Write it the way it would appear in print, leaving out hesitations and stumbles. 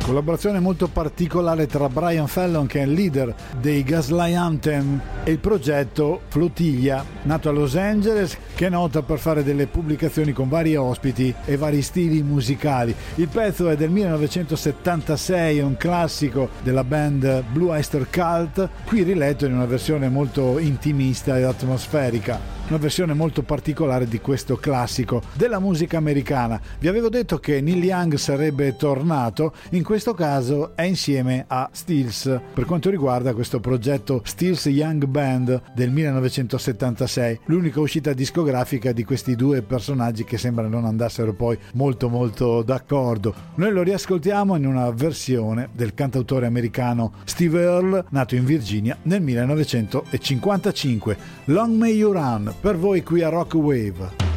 Collaborazione molto particolare tra Brian Fallon, che è il leader dei Gaslight Anthem, e il progetto Flottiglia, nato a Los Angeles, che è nota per fare delle pubblicazioni con vari ospiti e vari stili musicali. Il pezzo è del 1976, un classico della band Blue Oyster Cult, qui riletto in una versione molto intimista ed atmosferica. Una versione molto particolare di questo classico della musica americana. Vi avevo detto che Neil Young sarebbe tornato, in questo caso è insieme a Stills per quanto riguarda questo progetto Stills Young Band del 1976, l'unica uscita discografica di questi due personaggi che sembra non andassero poi molto d'accordo. Noi lo riascoltiamo in una versione del cantautore americano Steve Earle, nato in Virginia nel 1955. Long May You Run, per voi qui a Rock Wave.